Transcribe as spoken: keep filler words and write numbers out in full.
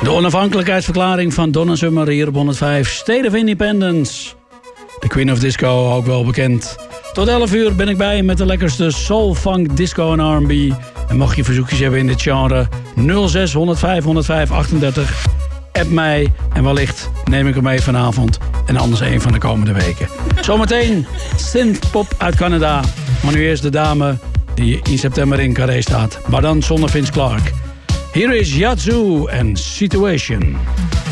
De onafhankelijkheidsverklaring van Donna Summer hier op honderdvijf. State of Independence. De Queen of Disco, ook wel bekend. Tot elf uur ben ik bij met de lekkerste soul, funk, disco en R en B. En mocht je verzoekjes hebben in dit genre, nul zes honderdvijf honderdvijf achtendertig. App mij en wellicht neem ik hem mee vanavond. En anders een van de komende weken. Zometeen synthpop uit Canada. Maar nu eerst de dame die in september in Carré staat. Maar dan zonder Vince Clark. Hier is Yazoo en Situation.